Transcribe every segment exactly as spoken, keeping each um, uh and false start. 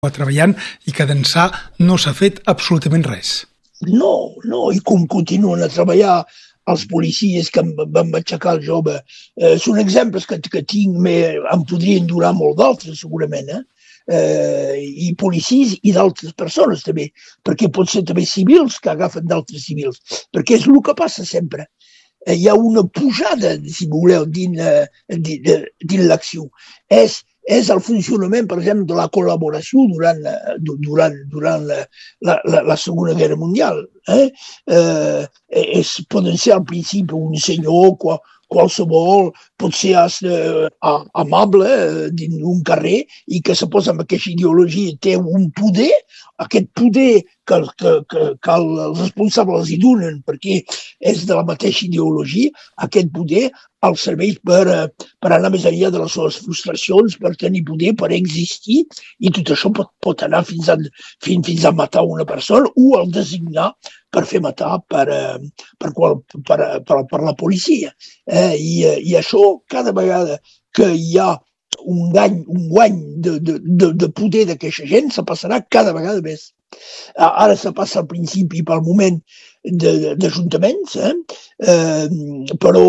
treballant i que d'ençà no s'ha fet absolutament res. No, no, i com continuen a treballar els policies que van aixecar el jove. Eh, són exemples que, que tinc, me, em podrien durar molt d'altres, segurament, eh? Eh, i policies i d'altres persones també, perquè pot ser també civils que agafen d'altres civils, perquè és el que passa sempre. Eh, hi ha una pujada, si voleu, dins, dins, dins l'acció. És és el funcionament, per exemple, de la col·laboració durant, durant, durant la, la, la Segona Guerra Mundial. Eh? Eh, és, poden ser al principi un senyor, qual, qualsevol, pot ser eh, amable eh, dins un carrer i que se posa amb aquesta ideologia, té un poder, aquest poder que, que, que, que els responsables hi donen perquè és de la mateixa ideologia, aquest poder els serveix per, per anar més enllà de les seves frustracions, per tenir poder, per existir, i tot això pot, pot anar fins a, fins, fins a matar una persona o el designar per fer matar per, per, qual, per, per, per la policia. Eh? I, I això, cada vegada que hi ha un guany, un guany de, de, de, de poder d'aquesta gent, se passarà cada vegada més. Ara se passa al principi pel moment d'ajuntaments, eh? eh, però,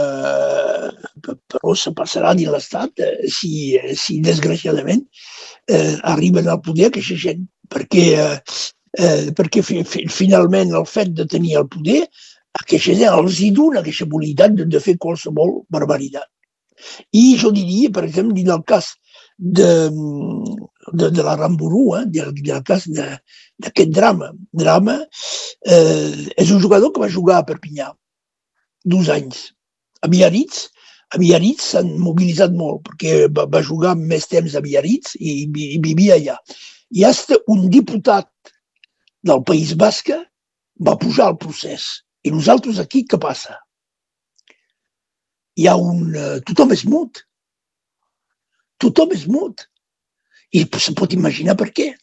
eh, però se passarà dins l'Estat eh, si, si desgraciadament eh, arriben al poder aquesta gent, perquè, eh, perquè fi, fi, finalment el fet de tenir el poder aquesta gent els hi dona aquesta voluntat de, de fer qualsevol barbaritat. I jo diria, per exemple, dins el cas de, de, de la Ramburú, eh, del cas d'aquest drama. Drama eh, és un jugador que va jugar a Perpinyà dos anys. A Biarritz, a Biarritz s'han mobilitzat molt perquè va, va jugar més temps a Biarritz i, i vivia allà. I hasta un diputat del País Basc va pujar al procés. I nosaltres aquí què passa? Hi ha un... Tothom és mut. Tothom és mut. I se pot imaginar per què.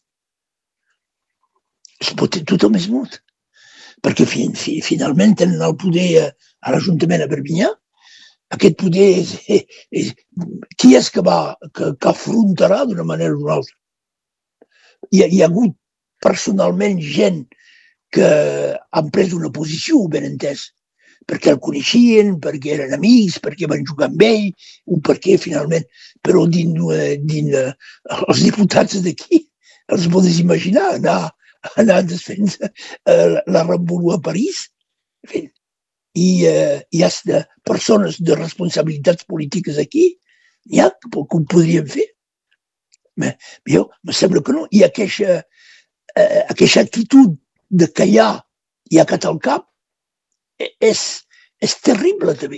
Pot, tothom és mut. Perquè fi, fi, finalment tenen el poder a l'Ajuntament a Perpinyà. Aquest poder és... és, és qui és que va, que, que afrontarà d'una manera o d'una altra? Hi ha, hi ha hagut personalment gent que han pres una posició, ben entès, perquè el coneixien, perquè eren amics, perquè van jugar amb ell, o perquè finalment, però dins, dins els diputats d'aquí, els podes imaginar, anar, anar desfent la Ramburú a París. I eh, hi ha de persones de responsabilitats polítiques aquí, n'hi ha que, que ho podrien fer. Jo, em sembla que no. I aquesta, eh, aquesta actitud de callar i acatar el cap, És, és terrible també.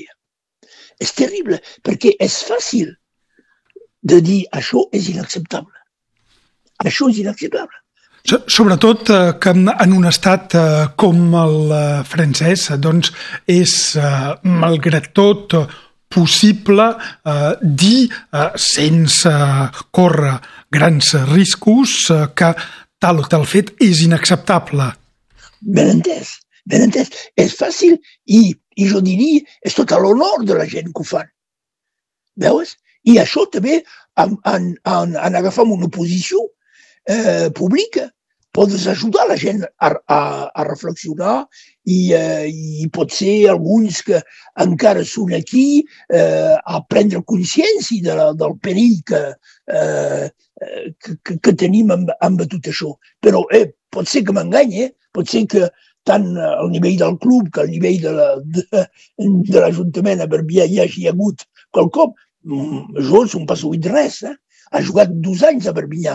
És terrible, perquè és fàcil de dir això és inacceptable. Això és inacceptable. Sobretot que en un estat com el francès doncs és, malgrat tot, possible eh, dir, eh, sense córrer grans riscos, eh, que tal o tal fet és inacceptable. Ben entès. Ben entès, és fàcil i, i jo diria, és tot a l'honor de la gent que ho fan. Veus? I això també, en, en, en, en agafar una posició eh, pública, pots ajudar la gent a, a, a reflexionar i, eh, i pot ser alguns que encara són aquí eh, a prendre consciència de la, del perill que, eh, que, que, que tenim amb, amb tot això. Però eh, pot ser que m'enganye, pot ser que tant al nivell del club que al nivell de, la, de, de l'Ajuntament a Perpinyà hi hagi hagut quelcom. Jo no pas oït res. Eh? Ha jugat dos anys a Perpinyà.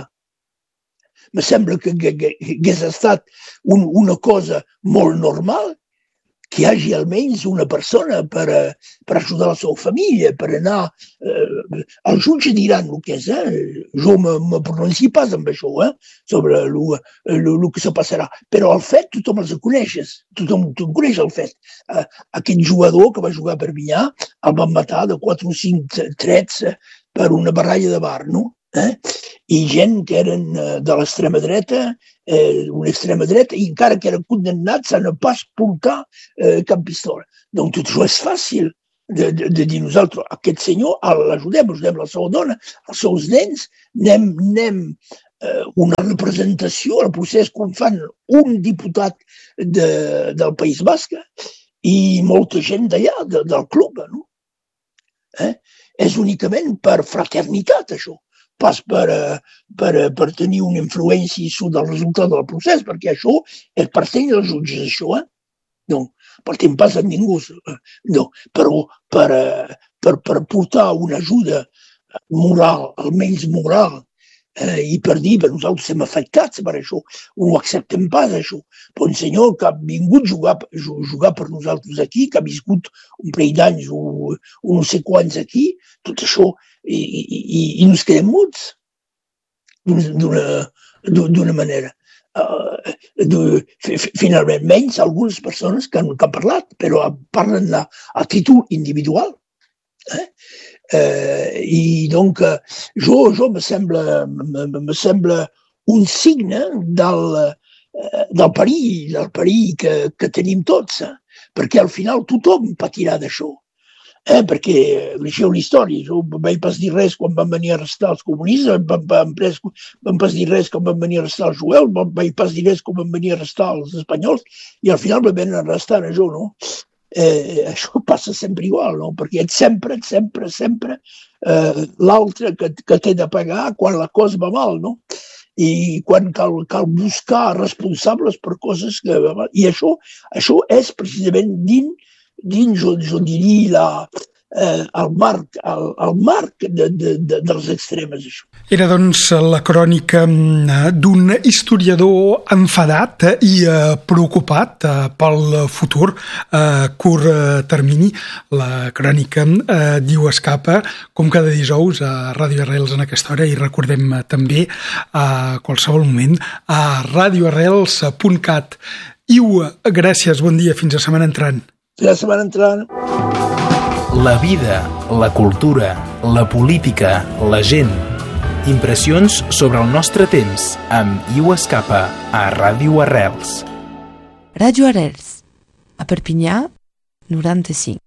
Me sembla que, que, que hagués estat un, una cosa molt normal que hi hagi almenys una persona per, per ajudar la seva família, per anar... Eh, els jutges diran el que és, eh? Jo me, me pronuncio pas amb això, eh? Sobre el que se passarà. Però el fet tothom els coneixes, tothom, tothom coneix el fet. Eh, aquest jugador que va jugar a Perpinyà el van matar de quatre o cinc trets per una baralla de bar, no? Eh? I gent que eren de l'extrema dreta, eh, una extrema dreta, i encara que eren condemnats a no pas portar eh, cap pistola. Donc tot això és fàcil de, de, de dir nosaltres, aquest senyor l'ajudem, ajudem la seva dona, els seus nens, anem, anem una representació al procés com fan un diputat de, del País Basc i molta gent d'allà, de, del club. No? Eh? És únicament per fraternitat, això, pas per, per, per tenir una influència sobre el resultat del procés, perquè això és per tenir els jutges, això. Eh? No, partim pas amb ningú. No, però per, per, per portar una ajuda moral, almenys moral, Eh, i per dir que nosaltres estem afectats per això, no ho acceptem pas, això. Però un senyor que ha vingut a jugar, jugar per nosaltres aquí, que ha viscut un parell d'anys o, o no sé quants aquí, tot això, i, i, i, i ens quedem muts d'una manera. Uh, de, finalment, menys algunes persones que han, que han parlat, però parlen a, a títol individual. Eh? Eh, i donc jo, jo me sembla, me, me sembla un signe del, del perill, del perill que, que tenim tots, eh? Perquè al final tothom patirà d'això. Eh? Perquè, deixeu la història, jo vaig pas dir res quan van venir a arrestar els comunistes, van, van, van pas dir res quan van venir a arrestar els jueus, vaig pas dir res quan van venir a arrestar els espanyols, i al final van venir a arrestar a jo, no? Eh, això passa sempre igual, no? Perquè ets sempre, sempre, sempre eh, l'altre que, que té de pagar quan la cosa va mal, no? I quan cal, cal buscar responsables per coses que... I això, això és precisament dins, dins jo, jo diria, la, eh, el marc, el, el marc de, de, de, dels extremes, això. Era, doncs, la crònica d'un historiador enfadat i eh, preocupat eh, pel futur a eh, curt eh, termini. La crònica eh, d'Iu Escapa, com cada dijous a Ràdio Arrels en aquesta hora, i recordem eh, també a qualsevol moment a radio arrels punt cat. Iu, gràcies, bon dia, fins a setmana entrant. Fins a setmana entrant. La vida, la cultura, la política, la gent... Impressions sobre el nostre temps amb Iu Escapa a Ràdio Arrels. Ràdio Arrels, a Perpinyà, noranta-cinc.